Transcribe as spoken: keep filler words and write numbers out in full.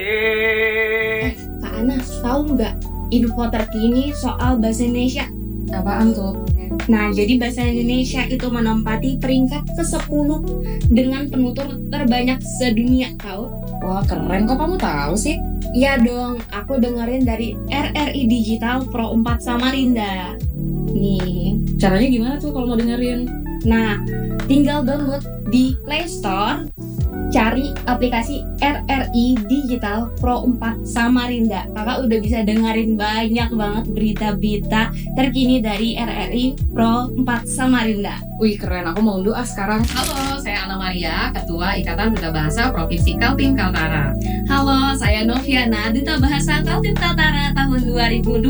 Eh, Kak Ana, tahu nggak info terkini soal bahasa Indonesia? Apaan tuh? Nah, jadi bahasa Indonesia itu menempati peringkat kesepuluh dengan penutur terbanyak sedunia, tahu? Wah keren, kok kamu tahu sih? Iya dong, aku dengerin dari R R I Digital Pro empat Samarinda. Nih, Caranya gimana tuh kalau mau dengerin? nah tinggal download di Play Store, cari aplikasi R R I Digital Pro empat Samarinda. Kakak udah bisa dengerin banyak banget berita-berita terkini dari R R I Pro empat Samarinda. Wih keren, aku mau unduh ah sekarang. Halo, saya Ana Maria, Ketua Ikatan Duta Bahasa Provinsi Kaltim Kaltara. Halo, saya Noviana, Duta Bahasa Kaltim Kaltara tahun dua ribu dua puluh.